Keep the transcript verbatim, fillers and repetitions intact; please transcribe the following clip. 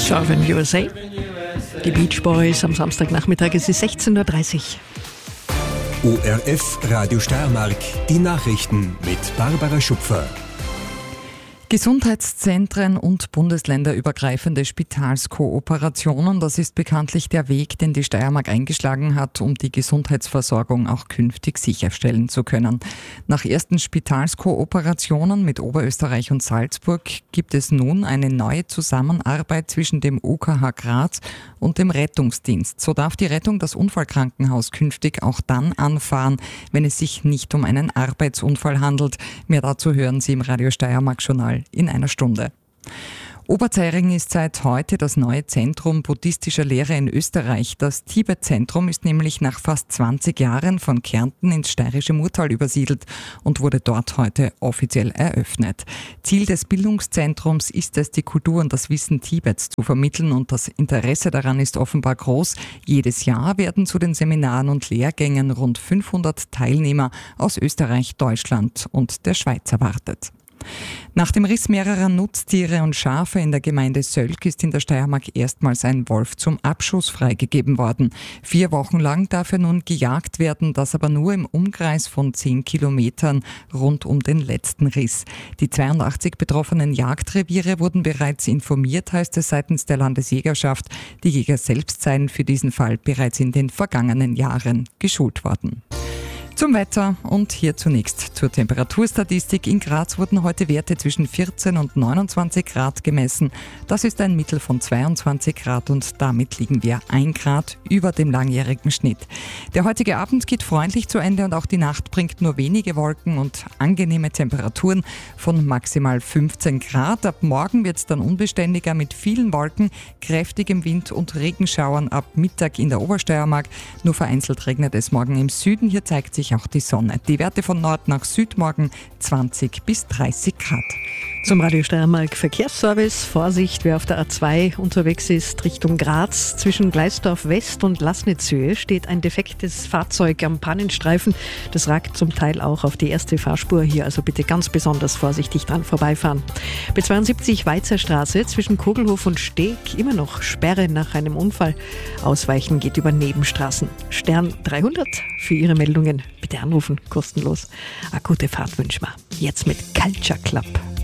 Surfin' U S A. Die Beach Boys am Samstagnachmittag, es ist sechzehn Uhr dreißig. O R F Radio Steiermark, die Nachrichten mit Barbara Schupfer. Gesundheitszentren und bundesländerübergreifende Spitalskooperationen, das ist bekanntlich der Weg, den die Steiermark eingeschlagen hat, um die Gesundheitsversorgung auch künftig sicherstellen zu können. Nach ersten Spitalskooperationen mit Oberösterreich und Salzburg gibt es nun eine neue Zusammenarbeit zwischen dem U K H Graz und dem Rettungsdienst. So darf die Rettung das Unfallkrankenhaus künftig auch dann anfahren, wenn es sich nicht um einen Arbeitsunfall handelt. Mehr dazu hören Sie im Radio Steiermark Journal in einer Stunde. Oberzeiringen ist seit heute das neue Zentrum buddhistischer Lehre in Österreich. Das Tibet-Zentrum ist nämlich nach fast zwanzig Jahren von Kärnten ins steirische Murtal übersiedelt und wurde dort heute offiziell eröffnet. Ziel des Bildungszentrums ist es, die Kultur und das Wissen Tibets zu vermitteln, und das Interesse daran ist offenbar groß. Jedes Jahr werden zu den Seminaren und Lehrgängen rund fünfhundert Teilnehmer aus Österreich, Deutschland und der Schweiz erwartet. Nach dem Riss mehrerer Nutztiere und Schafe in der Gemeinde Sölk ist in der Steiermark erstmals ein Wolf zum Abschuss freigegeben worden. Vier Wochen lang darf er nun gejagt werden, das aber nur im Umkreis von zehn Kilometern rund um den letzten Riss. Die zweiundachtzig betroffenen Jagdreviere wurden bereits informiert, heißt es seitens der Landesjägerschaft. Die Jäger selbst seien für diesen Fall bereits in den vergangenen Jahren geschult worden. Zum Wetter und hier zunächst zur Temperaturstatistik. In Graz wurden heute Werte zwischen vierzehn und neunundzwanzig Grad gemessen. Das ist ein Mittel von zweiundzwanzig Grad und damit liegen wir ein Grad über dem langjährigen Schnitt. Der heutige Abend geht freundlich zu Ende und auch die Nacht bringt nur wenige Wolken und angenehme Temperaturen von maximal fünfzehn Grad. Ab morgen wird es dann unbeständiger mit vielen Wolken, kräftigem Wind und Regenschauern ab Mittag in der Obersteiermark. Nur vereinzelt regnet es morgen im Süden. Hier zeigt sich auch die Sonne. Die Werte von Nord nach Süd morgen zwanzig bis dreißig Grad. Zum Radio Steiermark Verkehrsservice. Vorsicht, wer auf der A zwei unterwegs ist Richtung Graz. Zwischen Gleisdorf West und Laßnitzhöhe steht ein defektes Fahrzeug am Pannenstreifen. Das ragt zum Teil auch auf die erste Fahrspur hier, also bitte ganz besonders vorsichtig dran vorbeifahren. B zweiundsiebzig Weizerstraße zwischen Kogelhof und Steg immer noch Sperre nach einem Unfall. Ausweichen geht über Nebenstraßen. Stern dreihundert für Ihre Meldungen. Bitte anrufen, kostenlos. Eine gute Fahrt wünschen wir. Jetzt mit Culture Club.